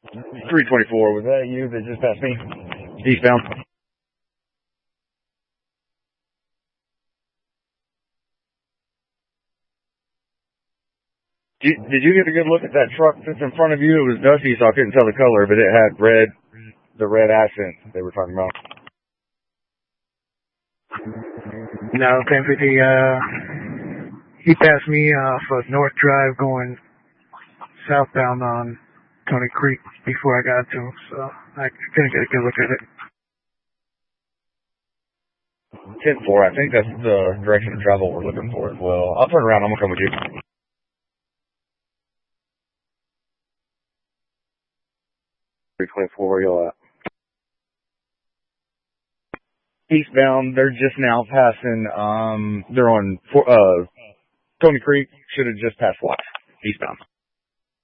324, was that you that just passed me? Eastbound? Did you get a good look at that truck that's in front of you? It was dusty, so I couldn't tell the color, but it had the red accent they were talking about. No, 1050, he passed me off of North Drive going southbound on Tony Creek before I got to him, so I couldn't get a good look at it. 10-4, I think that's the direction of travel we're looking for as well. I'll turn around, I'm gonna come with you. Where y'all at? Eastbound, they're just now passing, they're on, Tony Creek, should have just passed Watch, eastbound.